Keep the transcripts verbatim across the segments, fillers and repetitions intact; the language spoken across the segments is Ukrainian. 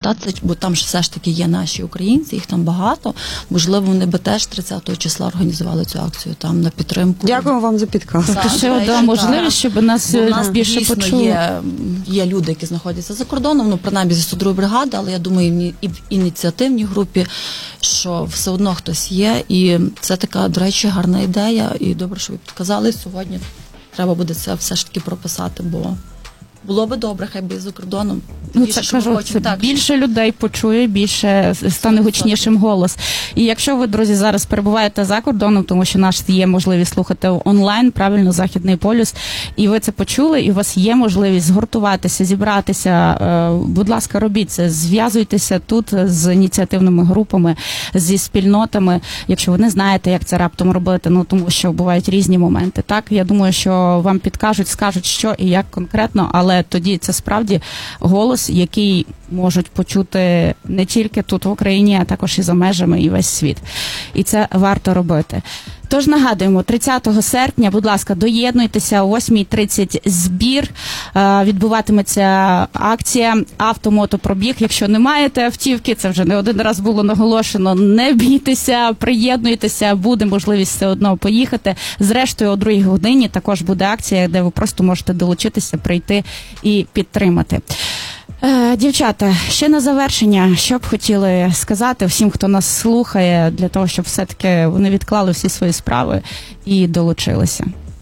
звертатися, бо там ж все ж таки є наші українці, їх там багато. Можливо, вони би теж тридцятого числа організували цю акцію там на підтримку. Дякую вам за підказ. Тобто ще одна можливість, щоб нас, нас більше почули. Є, є люди, які знаходяться за кордоном, ну, принаймні зі сто другої бригади, але я думаю, і в ініціативній групі, що все одно хтось є, і це така, до речі, гарна ідея, і добре, що ви підказали сьогодні. Треба буде це все ж таки прописати, бо було би добре, хай би і за кордоном. Ну, це, кажу, це так, більше що... людей почує, більше стане гучнішим голос. І якщо ви, друзі, зараз перебуваєте за кордоном, тому що наш є можливість слухати онлайн, правильно, Західний полюс, і ви це почули, і у вас є можливість згуртуватися, зібратися, будь ласка, робіть це, зв'язуйтеся тут з ініціативними групами, зі спільнотами, якщо ви не знаєте, як це раптом робити, ну, тому що бувають різні моменти, так? Я думаю, що вам підкажуть, скажуть, що і як конкретно, але тоді це справді голос, який можуть почути не тільки тут в Україні, а також і за межами, і весь світ. І це варто робити. Тож нагадуємо, тридцятого серпня, будь ласка, доєднуйтеся, о восьмій тридцять збір, відбуватиметься акція «Автомотопробіг». Якщо не маєте автівки, це вже не один раз було наголошено, не бійтеся, приєднуйтеся, буде можливість все одно поїхати. Зрештою, о другій годині також буде акція, де ви просто можете долучитися, прийти і підтримати. Дівчата, ще на завершення, що б хотіли сказати всім, хто нас слухає, для того, щоб все-таки вони відклали всі свої справи і долучилися?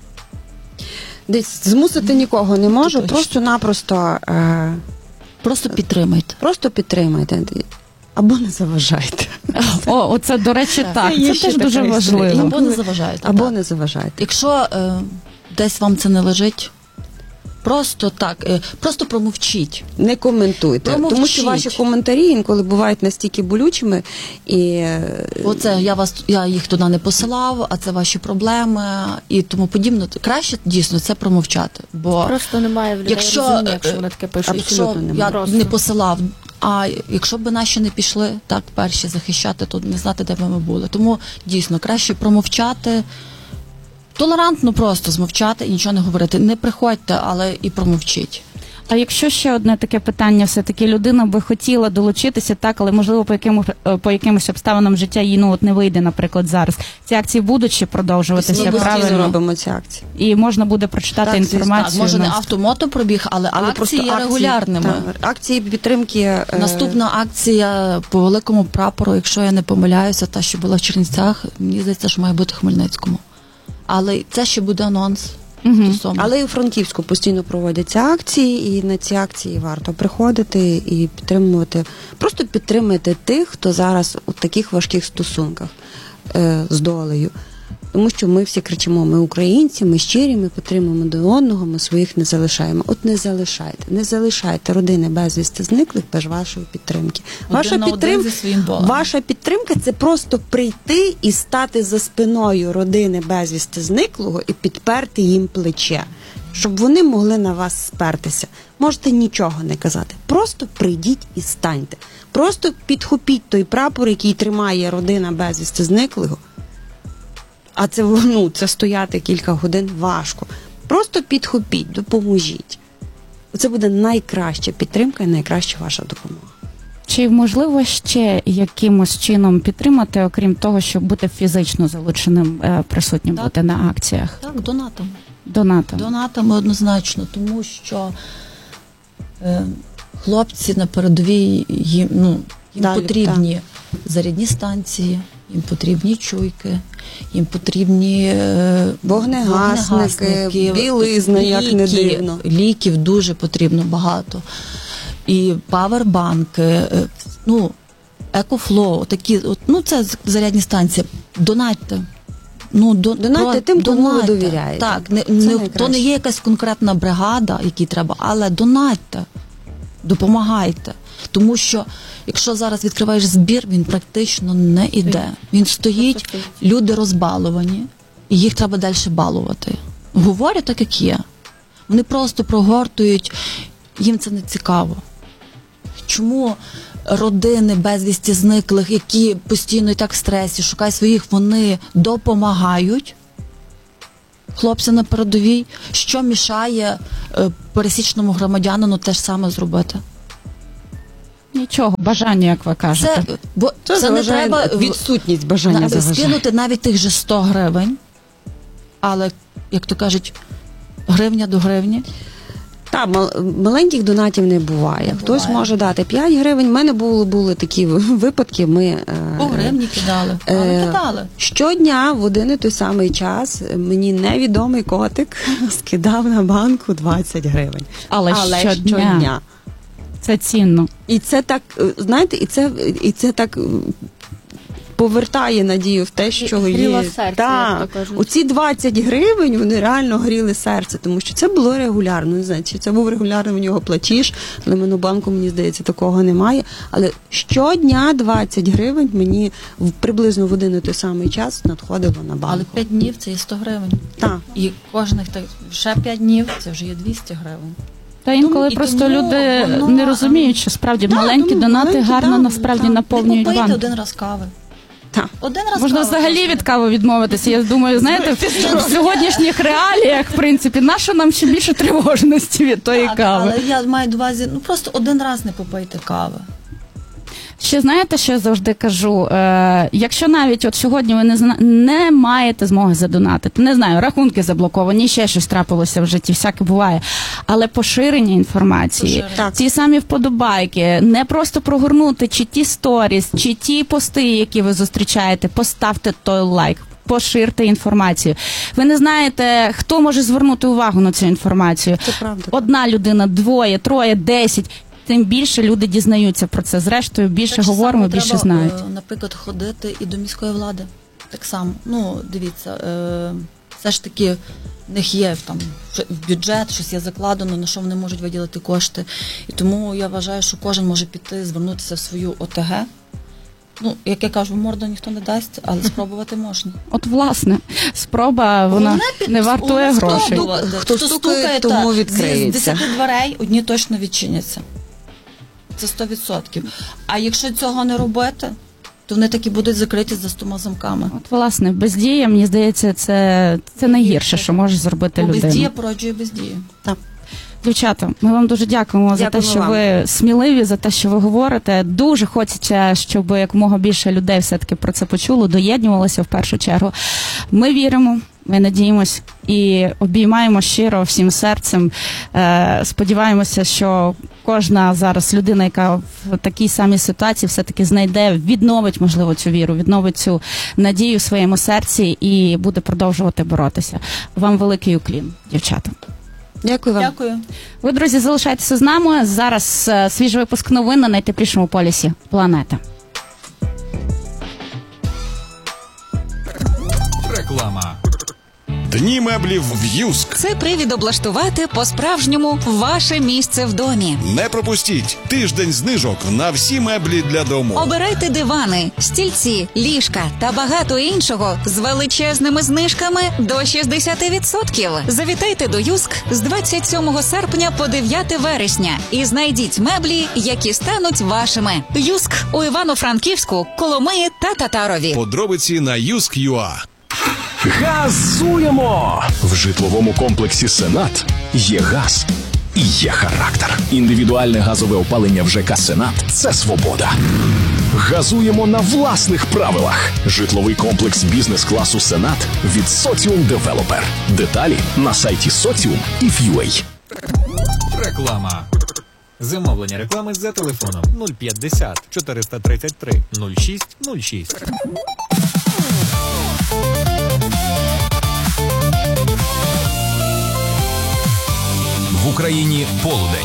Десь змусити нікого не можу, просто-напросто... Е... Просто підтримайте. Просто підтримайте. Або не заважайте. О, оце, до речі, так. Це, це теж дуже важливо. Або не заважайте. Або так. не заважайте. Якщо е, десь вам це не лежить, просто так, просто промовчіть. Не коментуйте. Промовчіть. Тому що ваші коментарі інколи бувають настільки болючими. І... Оце, я, вас, я їх туди не посилав, а це ваші проблеми і тому подібне. Краще дійсно це промовчати. Бо просто немає в людей якщо, розуміння, якщо вони таке пишуть. Якщо я просто не посилав, а якщо б наші не пішли так перші захищати, то не знати, де б ми були. Тому дійсно краще промовчати, толерантно просто змовчати і нічого не говорити. Не приходьте, але і промовчіть. А якщо ще одне таке питання, все-таки людина би хотіла долучитися, так, але можливо по якимось, по якимось обставинам життя їй ну, от не вийде, наприклад, зараз. Ці акції будуть ще продовжуватися, ми правильно? Ми робимо ці акції. І можна буде прочитати так, інформацію. Так, може не автомотопробіг, але, але акції є регулярними. Так, акції підтримки. Наступна акція по великому прапору, якщо я не помиляюся, та, що була в Чернівцях, мені здається, що має бути в Хмельницькому. Але це ще буде анонс. Угу. Але і у Франківську постійно проводяться акції, і на ці акції варто приходити і підтримувати. Просто підтримуйте тих, хто зараз у таких важких стосунках е, з долею. Тому що ми всі кричимо, ми українці, ми щирі, ми підтримуємо до одного, ми своїх не залишаємо. От не залишайте, не залишайте родини безвісти зниклих без вашої підтримки. Ваша підтримка, ваша підтримка – це просто прийти і стати за спиною родини безвісти зниклого і підперти їм плече, щоб вони могли на вас спертися. Можете нічого не казати, просто прийдіть і станьте. Просто підхопіть той прапор, який тримає родина безвісти зниклого. А це, ну, це стояти кілька годин важко. Просто підхопіть, допоможіть. Це буде найкраща підтримка і найкраща ваша допомога. Чи можливо ще якимось чином підтримати, окрім того, щоб бути фізично залученим, присутнім так. бути на акціях? Так, донатом. Донатом. Донатами однозначно, тому що е, хлопці на передовій, їм, ну, їм Далі, потрібні так. зарядні станції, їм потрібні чуйки, їм потрібні е, вогнегасники, вогнегасники, білизна, ліки, як не дивно. Ліків дуже потрібно багато. І павербанки, е, ну, екофлоу, такі, от, ну, це зарядні станції. Донатьте. Ну, до, донатьте про, тим, кому донатьте. ви довіряєте. Так, не, не, то не є якась конкретна бригада, якій треба, але донатьте, допомагайте. Тому що, якщо зараз відкриваєш збір, він практично не йде. Він стоїть, люди розбаловані, і їх треба далі балувати. Говорять так, як є. Вони просто прогортують, їм це не цікаво. Чому родини безвісті зниклих, які постійно і так в стресі, шукають своїх, вони допомагають хлопцям на передовій? Що мішає пересічному громадянину те ж саме зробити? Нічого, бажання, як ви кажете. Це, бо Це, це, не заважає треба відсутність бажання на- заважає. скинути навіть тих же сто гривень, але, як то кажуть, гривня до гривні. Так, мал- маленьких донатів не буває. Не Хтось буває. може дати п'ять гривень. У мене були, були такі випадки. Ми е, По гривні кидали, але е, кидали. щодня в один і той самий час мені невідомий котик скидав на банку двадцять гривень. Але щодня. щодня. Це цінно. І це так, е, знаєте, і це, і це так е, повертає надію в те, що Гріло є. серце, Так. як то кажуть. Оці двадцять гривень, вони реально гріли серце, тому що це було регулярно. Не знаю, чи це був регулярно в нього платіж, але Монобанку, мені здається, такого немає. Але щодня двадцять гривень мені в, приблизно в один і той самий час надходило на Але банку. п'ять днів це є сто гривень. Так. І кожних так, ще п'ять днів це вже є двісті гривень. Та інколи І просто тому люди воно, не розуміють, що справді Да, маленькі тому донати маленькі, гарно да, насправді так. наповнюють Попийте банк. один раз кави. Так. Один раз Можна кави взагалі просто. від кави відмовитися. Я думаю, знаєте, в сьогоднішніх реаліях, в принципі, нащо нам ще більше тривожності від тої Так, кави? але я маю до увазі, ну просто один раз не попийте кави. Ще знаєте, що я завжди кажу? Е, якщо навіть от сьогодні ви не, зна- не маєте змоги задонатити, не знаю, рахунки заблоковані, ще щось трапилося в житті, всяке буває, але поширення інформації, Поширення. Так. ті самі вподобайки, не просто прогорнути чи ті сторіс, чи ті пости, які ви зустрічаєте, поставте той лайк. Поширте інформацію. Ви не знаєте, хто може звернути увагу на цю інформацію. Це правда. Одна людина, двоє, троє, десять. Тим більше люди дізнаються про це. Зрештою, більше Так же говоримо, само більше треба, знають. е, Наприклад, ходити і до міської влади. Так само. Ну, дивіться, е, все ж таки в них є там що- в бюджет, щось є закладено, на що вони можуть виділити кошти. І тому я вважаю, що кожен може піти, звернутися в свою ОТГ. Ну, як я кажу, в морду ніхто не дасть, але спробувати можна. От, власне, спроба, вона Головне під- не вартує головне грошей. спробувати. Хто стукає, тому та, відкриється. З десяти дверей одні точно відчиняться. Це сто відсотків. А якщо цього не робити, то вони таки будуть закриті за стома замками. От, власне, бездія, мені здається, це, це найгірше, що може зробити Бо бездія людина. породжує бездію. Так. Дівчата, ми вам дуже дякуємо за те, Дякуємо що вам. ви сміливі, за те, що ви говорите. Дуже хочеться, щоб якомога більше людей все-таки про це почуло, доєднувалося в першу чергу. Ми віримо, ми надіємось і обіймаємо щиро всім серцем. Е, сподіваємося, що кожна зараз людина, яка в такій самій ситуації, все-таки знайде, відновить, можливо, цю віру, відновить цю надію в своєму серці і буде продовжувати боротися. Вам великий уклін, дівчата. Дякую вам. Дякую. Ви, друзі, залишайтеся з нами. Зараз е, свіжий випуск новин на найтеплішому полюсі планети. Реклама. Дні меблів в Юск. Це привід облаштувати по-справжньому ваше місце в домі. Не пропустіть тиждень знижок на всі меблі для дому. Обирайте дивани, стільці, ліжка та багато іншого з величезними знижками до шістдесят відсотків. Завітайте до Юск з двадцять сьомого серпня по дев'яте вересня і знайдіть меблі, які стануть вашими. Юск у Івано-Франківську, Коломиї та Татарові. Подробиці на юск точка ю а. Газуємо! В житловому комплексі «Сенат» є газ і є характер. Індивідуальне газове опалення в ЖК «Сенат» – це свобода. Газуємо на власних правилах. Житловий комплекс бізнес-класу «Сенат» від «Соціум Девелопер». Деталі на сайті соціум і ф'юей. Реклама. Замовлення реклами за телефоном нуль п'ятдесят чотириста тридцять три нуль шість нуль шість. В Україні полудень.